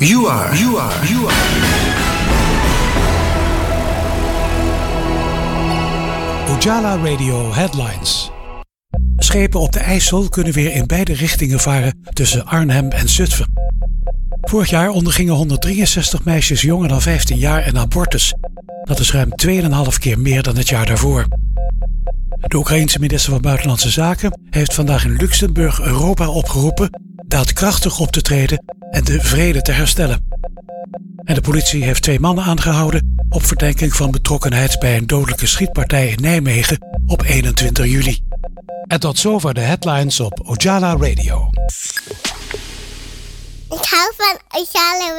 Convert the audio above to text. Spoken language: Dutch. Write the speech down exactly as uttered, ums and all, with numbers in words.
You are, you are, you are. Ojala Radio Headlines. Schepen op de IJssel kunnen weer in beide richtingen varen tussen Arnhem en Zutphen. Vorig jaar ondergingen honderddrieënzestig meisjes jonger dan vijftien jaar een abortus. Dat is ruim twee komma vijf keer meer dan het jaar daarvoor. De Oekraïense minister van Buitenlandse Zaken heeft vandaag in Luxemburg Europa opgeroepen daadkrachtig op te treden en de vrede te herstellen. En de politie heeft twee mannen aangehouden op verdenking van betrokkenheid bij een dodelijke schietpartij in Nijmegen op eenentwintig juli. En tot zover de headlines op Ojala Radio. Ik hou van Ojala